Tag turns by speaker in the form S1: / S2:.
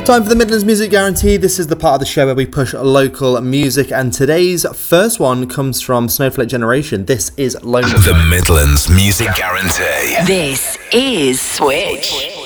S1: Time for the Midlands Music Guarantee. This is the part of the show where we push local music, and today's first one comes from Snowflake Generation. This is Lonely.
S2: The Midlands Music Guarantee.
S3: This is Switch.